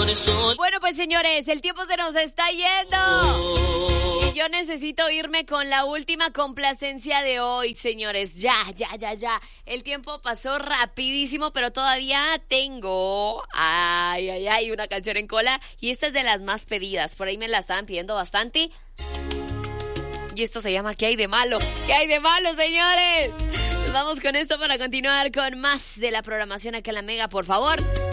Bueno, pues señores, el tiempo se nos está yendo. Y yo necesito irme con la última complacencia de hoy, señores. Ya. El tiempo pasó rapidísimo, pero todavía tengo una canción en cola. Y esta es de las más pedidas. Por ahí me la estaban pidiendo bastante. Y esto se llama ¿Qué hay de malo? ¿Qué hay de malo, señores? Nos vamos con esto para continuar con más de la programación aquí en La Mega, por favor.